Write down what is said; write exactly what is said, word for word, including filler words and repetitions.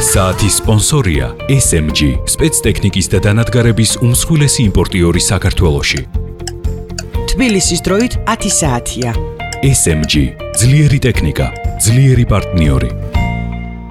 საათის სპონსორია S M G, სპეცტექნიკის და დანადგარების უმსხვილესი იმპორტიორი საქართველოში. თბილისის დროით ათი საათია. S M G, ძლიერი ტექნიკა, ძლიერი პარტნიორი.